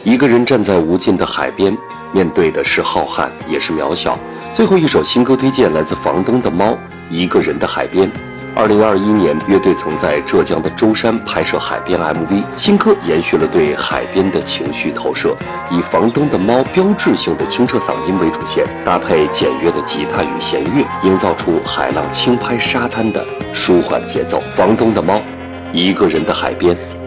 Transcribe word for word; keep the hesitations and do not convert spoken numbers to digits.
一个人站在无尽的海边，面对的是浩瀚，也是渺小。最后一首新歌推荐来自房东的猫，《一个人的海边》。二零二一年，乐队曾在浙江的舟山拍摄海边 M V， 新歌延续了对海边的情绪投射，以房东的猫标志性的清澈嗓音为主线，搭配简约的吉他与弦乐，营造出海浪轻拍沙滩的舒缓节奏。房东的猫，一个人的海边。